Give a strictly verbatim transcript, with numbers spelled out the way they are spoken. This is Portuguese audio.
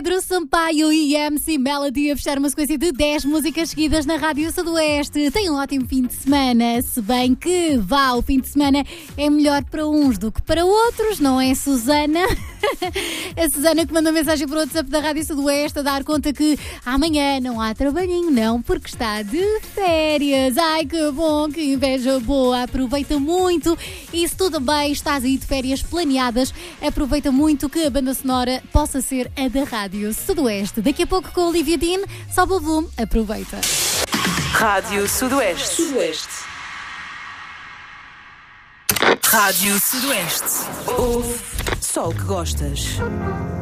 Pedro Sampaio e M C Melody a fechar uma sequência de dez músicas seguidas na Rádio Sudoeste. Tem um ótimo fim de semana, se bem que vá, o fim de semana é melhor para uns do que para outros, não é, Susana? A Susana que mandou mensagem para o WhatsApp da Rádio Sudoeste a dar conta que amanhã não há trabalhinho, não, porque está de férias. Ai, que bom, que inveja boa, aproveita muito. E se tu também estás aí de férias planeadas, aproveita muito que a banda sonora possa ser a da Rádio Sudoeste. Daqui a pouco com a Olivia Dean, sobe o volume, aproveita. Rádio Sudoeste. Sudoeste. Rádio Sudoeste. Ouve só o que gostas.